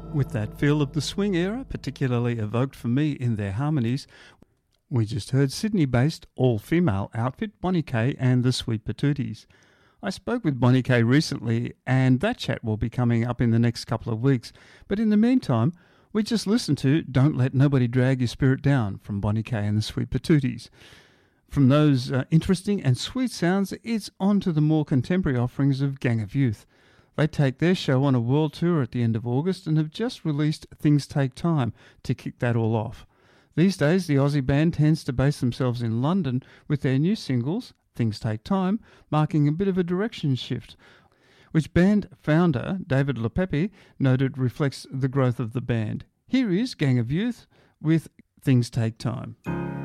With that feel of the swing era particularly evoked for me in their harmonies, we just heard Sydney-based all-female outfit Bonnie K and the Sweet Patooties. I spoke with Bonnie K recently, and that chat will be coming up in the next couple of weeks. But in the meantime, we just listened to Don't Let Nobody Drag Your Spirit Down from Bonnie K and the Sweet Patooties. From those interesting and sweet sounds, it's on to the more contemporary offerings of Gang of Youth. They take their show on a world tour at the end of August and have just released Things Take Time to kick that all off. These days, the Aussie band tends to base themselves in London with their new singles, Things Take Time, marking a bit of a direction shift, which band founder David LePepe noted reflects the growth of the band. Here is Gang of Youth with Things Take Time.